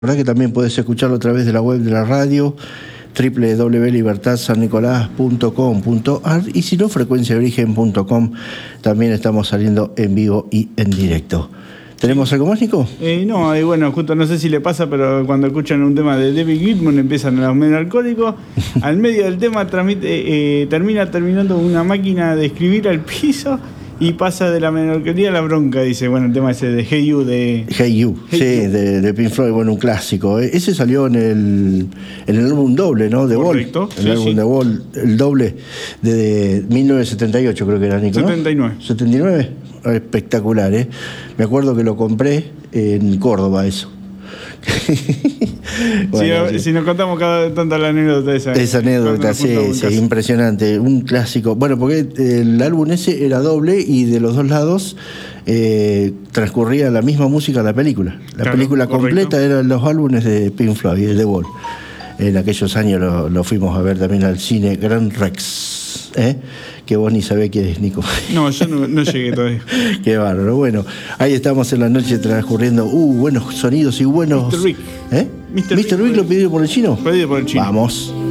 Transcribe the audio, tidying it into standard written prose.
verdad que también podés escucharlo a través de la web de la radio, www.libertadsannicolás.com.ar, y si no, frecuenciaorigen.com. También estamos saliendo en vivo y en directo. ¿Tenemos algo más, Nico? No, y bueno, justo no sé si le pasa, pero cuando escuchan un tema de David Gilmour empiezan los melancólicos. Al medio del tema termina terminando una máquina de escribir al piso y pasa de la melancolía a la bronca, dice. Bueno, el tema ese de Hey You de... Hey You, sí, de Pink Floyd, bueno, un clásico. Ese salió en el álbum doble, ¿no? De Correcto, Wall. El álbum de Wall, el doble de 1978, creo que era, Nico, ¿no? 79. ¿79? Espectacular, ¿eh? Me acuerdo que lo compré en Córdoba, eso. Bueno, si nos contamos tanta la anécdota esa. Esa anécdota, sí, impresionante. Un clásico. Bueno, porque el álbum ese era doble y de los dos lados transcurría la misma música de la película. La película completa eran los álbumes de Pink Floyd, de Wall. En aquellos años lo fuimos a ver también al cine Grand Rex, que vos ni sabés quién es, Nico. No, yo no llegué todavía. Qué bárbaro. Bueno, ahí estamos en la noche transcurriendo. Buenos sonidos y buenos... Mr. Rick. ¿Mr. Rick lo pidió por el chino? Pedido por el chino. Vamos.